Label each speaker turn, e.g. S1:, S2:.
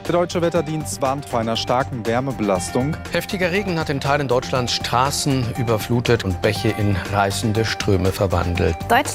S1: Der Deutsche Wetterdienst warnt vor einer starken Wärmebelastung.
S2: Heftiger Regen hat in Teilen Deutschlands Straßen überflutet und Bäche in reißende Ströme verwandelt.
S3: Deutschland